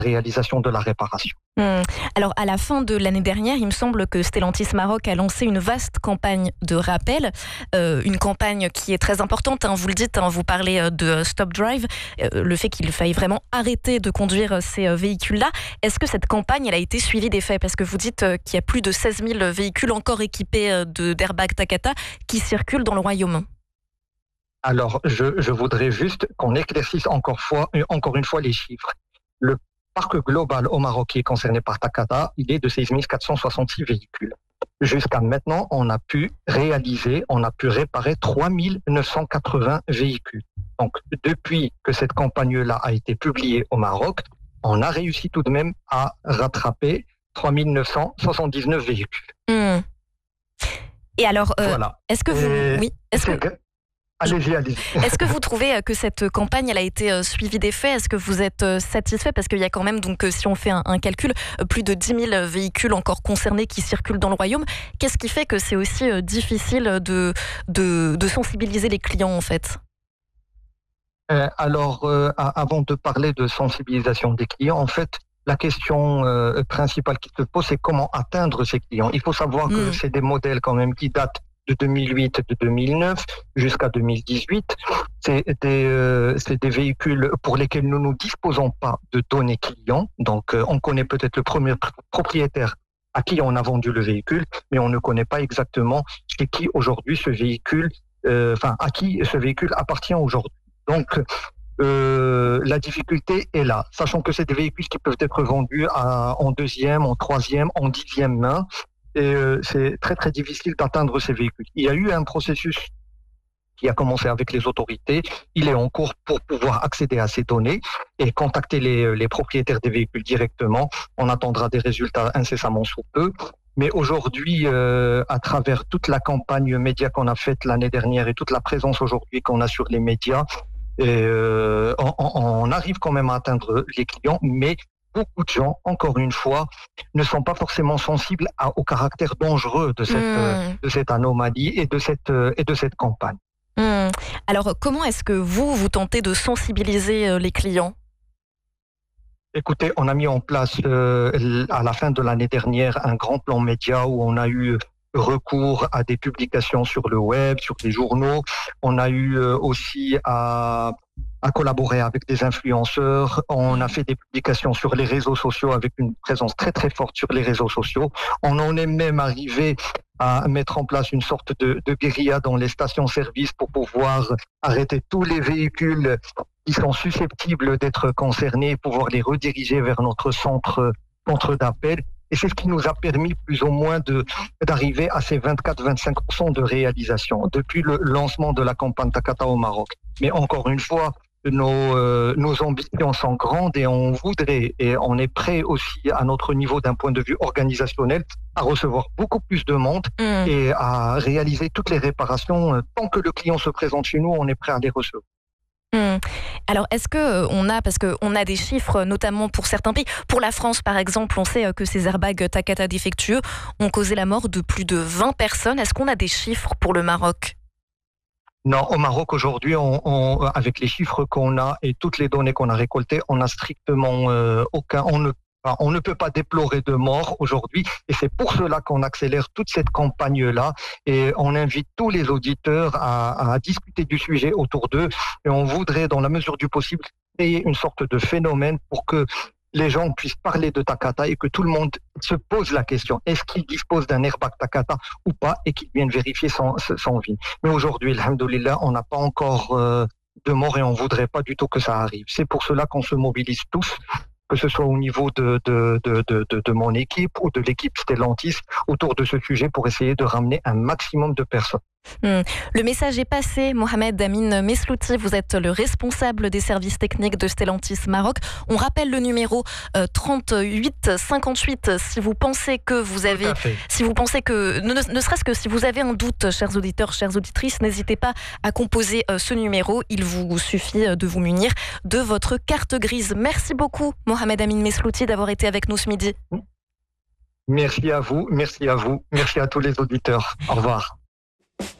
réalisation de la réparation. Alors, à la fin de l'année dernière, il me semble que Stellantis Maroc a lancé une vaste campagne de rappel, une campagne qui est très importante, vous le dites, vous parlez de Stop Drive, le fait qu'il faille vraiment arrêter de conduire ces véhicules-là. Est-ce que cette campagne elle a été suivie des faits? Parce que vous dites qu'il y a plus de 16 000 véhicules encore équipés d'Airbag Takata qui circulent dans le Royaume. Alors, je voudrais juste qu'on éclaircisse encore une fois les chiffres. Le parc global au Maroc qui est concerné par Takata, il est de 16 466 véhicules. Jusqu'à maintenant, on a pu réparer 3 980 véhicules. Donc, depuis que cette campagne-là a été publiée au Maroc, on a réussi tout de même à rattraper 3 979 véhicules. Et alors, voilà. Est-ce que vous... Oui, Allez-y. Est-ce que vous trouvez que cette campagne elle a été suivie des faits? Est-ce que vous êtes satisfait? Parce qu'il y a quand même, donc, si on fait un calcul, plus de 10 000 véhicules encore concernés qui circulent dans le Royaume. Qu'est-ce qui fait que c'est aussi difficile de sensibiliser les clients, en fait? Alors, avant de parler de sensibilisation des clients, en fait, la question principale qui se pose, c'est comment atteindre ces clients. Il faut savoir que c'est des modèles quand même qui datent de 2008, de 2009 jusqu'à 2018. C'est des véhicules pour lesquels nous ne disposons pas de données clients. Donc, on connaît peut-être le premier propriétaire à qui on a vendu le véhicule, mais on ne connaît pas exactement chez qui aujourd'hui ce véhicule, à qui ce véhicule appartient aujourd'hui. Donc, la difficulté est là, sachant que c'est des véhicules qui peuvent être vendus en deuxième, en troisième, en 10e main. Et c'est très très difficile d'atteindre ces véhicules. Il y a eu un processus qui a commencé avec les autorités. Il est en cours pour pouvoir accéder à ces données et contacter les propriétaires des véhicules directement. On attendra des résultats incessamment sous peu. Mais aujourd'hui, à travers toute la campagne média qu'on a faite l'année dernière et toute la présence aujourd'hui qu'on a sur les médias, on arrive quand même à atteindre les clients, mais beaucoup de gens, encore une fois, ne sont pas forcément sensibles au caractère dangereux de cette anomalie et de cette campagne. Alors, comment est-ce que vous tentez de sensibiliser les clients? Écoutez, on a mis en place à la fin de l'année dernière un grand plan média où on a eu recours à des publications sur le web, sur les journaux. On a eu aussi à collaborer avec des influenceurs. On a fait des publications sur les réseaux sociaux avec une présence très très forte sur les réseaux sociaux. On en est même arrivé à mettre en place une sorte de guérilla dans les stations-service pour pouvoir arrêter tous les véhicules qui sont susceptibles d'être concernés, pouvoir les rediriger vers notre centre d'appel. Et c'est ce qui nous a permis plus ou moins d'arriver à ces 24-25% de réalisation depuis le lancement de la campagne Takata au Maroc. Mais encore une fois, nos ambitions sont grandes et on voudrait, et on est prêt aussi à notre niveau d'un point de vue organisationnel, à recevoir beaucoup plus de monde et à réaliser toutes les réparations. Tant que le client se présente chez nous, on est prêt à les recevoir. Alors, est-ce parce qu'on a des chiffres, notamment pour certains pays. Pour la France, par exemple, on sait que ces airbags Takata défectueux ont causé la mort de plus de 20 personnes. Est-ce qu'on a des chiffres pour le Maroc? Non, au Maroc aujourd'hui, avec les chiffres qu'on a et toutes les données qu'on a récoltées, on n'a strictement aucun. On ne peut pas déplorer de mort aujourd'hui et c'est pour cela qu'on accélère toute cette campagne-là et on invite tous les auditeurs à discuter du sujet autour d'eux et on voudrait, dans la mesure du possible, créer une sorte de phénomène pour que les gens puissent parler de Takata et que tout le monde se pose la question, est-ce qu'il dispose d'un airbag Takata ou pas, et qu'ils viennent vérifier son vie. Mais aujourd'hui, alhamdoulilah, on n'a pas encore de mort et on voudrait pas du tout que ça arrive. C'est pour cela qu'on se mobilise tous, que ce soit au niveau de mon équipe ou de l'équipe Stellantis, autour de ce sujet pour essayer de ramener un maximum de personnes. Le message est passé. Mohamed Amin Meslouti, vous êtes le responsable des services techniques de Stellantis Maroc. On rappelle le numéro 38 58 si vous pensez que vous avez, ne serait-ce que si vous avez un doute, chers auditeurs, chères auditrices, n'hésitez pas à composer ce numéro. Il vous suffit de vous munir de votre carte grise. Merci beaucoup, Mohamed Amin Meslouti, d'avoir été avec nous ce midi. Merci à vous, merci à tous les auditeurs. Au revoir.